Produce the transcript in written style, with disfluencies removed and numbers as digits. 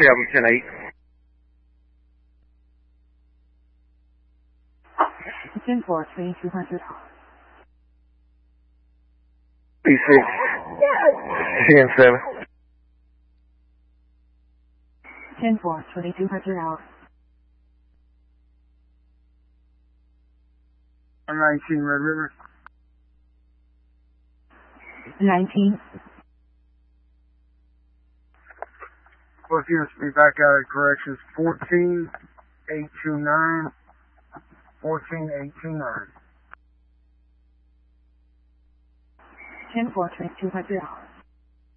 10-8. 10-4, 2200. B6. 10-7. 10-4, 2200 out. 19 Red River. 19. Both units be back out at corrections 14-829. 14-829. 10-4, 2200 out.